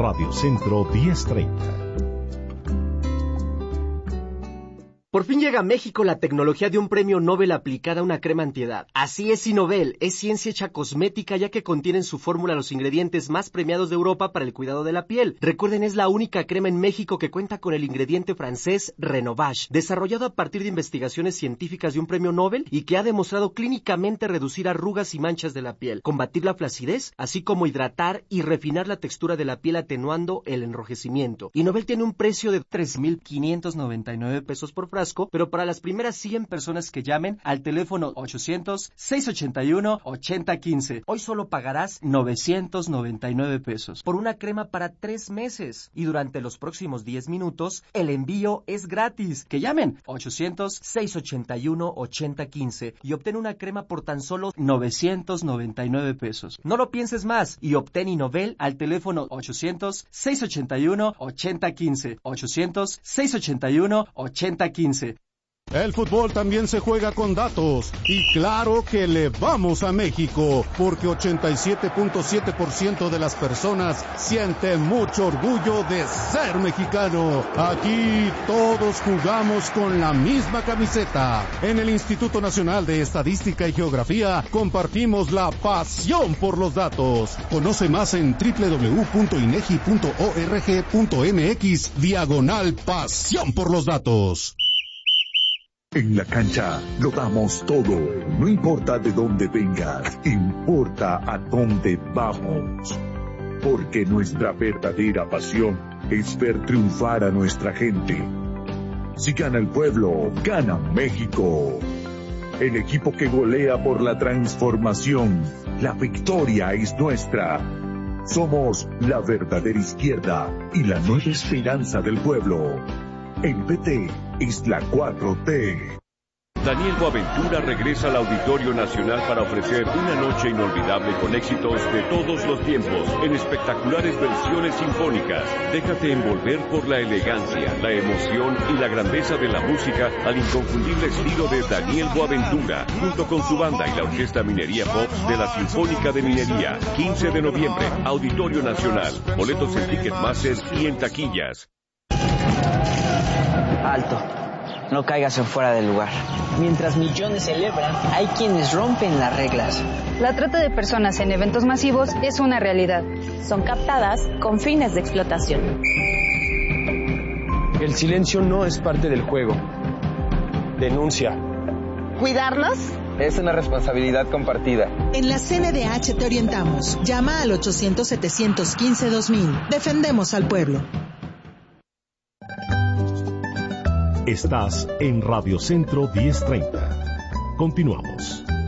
Radio Centro 1030. Por fin llega a México la tecnología de un premio Nobel aplicada a una crema antiedad. Así es, Sinovel, es ciencia hecha cosmética ya que contiene en su fórmula los ingredientes más premiados de Europa para el cuidado de la piel. Recuerden, es la única crema en México que cuenta con el ingrediente francés Renovage, desarrollado a partir de investigaciones científicas de un premio Nobel y que ha demostrado clínicamente reducir arrugas y manchas de la piel, combatir la flacidez, así como hidratar y refinar la textura de la piel atenuando el enrojecimiento. Y Nobel tiene un precio de 3,599 pesos por frasco, pero para las primeras 100 personas que llamen al teléfono 800-681-8015, hoy solo pagarás 999 pesos por una crema para 3 meses. Y durante los próximos 10 minutos, el envío es gratis. Que llamen 800-681-8015 y obtén una crema por tan solo 999 pesos. No lo pienses más y obtén Inovel al teléfono 800-681-8015. 800-681-8015. El fútbol también se juega con datos y claro que le vamos a México porque 87.7% de las personas siente mucho orgullo de ser mexicano. Aquí todos jugamos con la misma camiseta. En el Instituto Nacional de Estadística y Geografía compartimos la pasión por los datos. Conoce más en www.inegi.org.mx/pasión por los datos. En la cancha lo damos todo, no importa de dónde vengas, importa a dónde vamos. Porque nuestra verdadera pasión es ver triunfar a nuestra gente. Si gana el pueblo, gana México. El equipo que golea por la transformación, la victoria es nuestra. Somos la verdadera izquierda y la nueva esperanza del pueblo. El PT es la 4T. Daniel Boaventura regresa al Auditorio Nacional para ofrecer una noche inolvidable con éxitos de todos los tiempos, en espectaculares versiones sinfónicas. Déjate envolver por la elegancia, la emoción y la grandeza de la música al inconfundible estilo de Daniel Boaventura, junto con su banda y la Orquesta Minería Pop de la Sinfónica de Minería. 15 de noviembre, Auditorio Nacional. Boletos en Ticketmaster y en taquillas. Alto, no caigas en fuera del lugar. Mientras millones celebran, hay quienes rompen las reglas. La trata de personas en eventos masivos es una realidad. Son captadas con fines de explotación. El silencio no es parte del juego. Denuncia. ¿Cuidarnos? Es una responsabilidad compartida. En la CNDH te orientamos. Llama al 800-715-2000. Defendemos al pueblo. Estás en Radio Centro 1030. Continuamos.